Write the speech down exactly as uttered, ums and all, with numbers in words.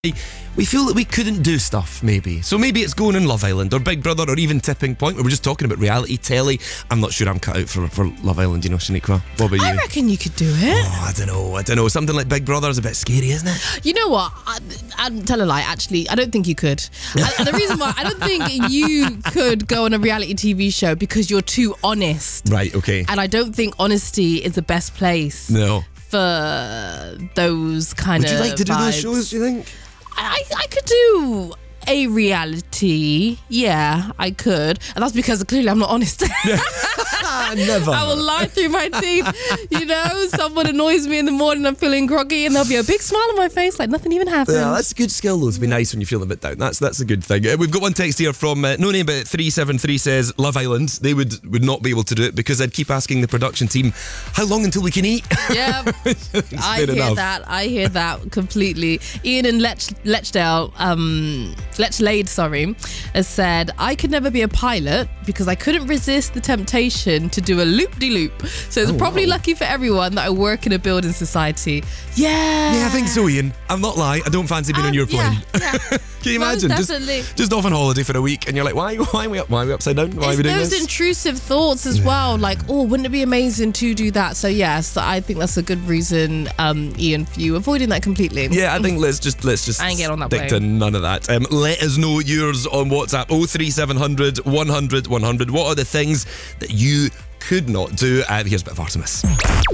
We feel that we couldn't do stuff, maybe. So maybe it's going on Love Island or Big Brother or even Tipping Point, where we're just talking about reality telly. I'm not sure I'm cut out for, for Love Island, you know, Shaniqua. What about you? I reckon you could do it. Oh, I don't know, I don't know. Something like Big Brother is a bit scary, isn't it? You know what? I, I'm tell a lie, actually. I don't think you could. I, the reason why, I don't think you could go on a reality T V show because you're too honest. Right, okay. And I don't think honesty is the best place No. for those kind Would of you like to do vibes. those shows, do you think? I, I could do a reality, yeah, I could, and that's because clearly I'm not honest. Never. I will lie through my teeth. You know, someone annoys me in the morning, I'm feeling groggy, and there'll be a big smile on my face, like nothing even happened. Yeah, that's a good skill though, to be nice when you feel a bit down. That's that's a good thing. Uh, we've got one text here from uh, no name, but three seven three says Love Island. They would would not be able to do it because I'd keep asking the production team how long until we can eat. Yeah, I hear enough. that. I hear that completely. Ian in Lech, Lechdale, um, Lechlade, sorry, has said, I could never be a pilot because I couldn't resist the temptation to do a loop-de-loop. So it's Oh, probably wow. lucky for everyone that I work in a building society. Yeah. Yeah, I think so, Ian. I'm not lying. I don't fancy being on Um, your plane. Yeah, yeah. Can you Most imagine? Just, definitely. just off on holiday for a week and you're like, why, why, are, we up, why are we upside down? Why are It's we doing those this? intrusive thoughts as well, like, oh, wouldn't it be amazing to do that? So yes, I think that's a good reason, um, Ian, for you avoiding that completely. Yeah, I think let's just let's just I ain't getting on that stick to plane. none of that. Um, let us know yours on WhatsApp oh three seven hundred one hundred one hundred. What are the things that you could not do? Uh, here's a bit of Artemis.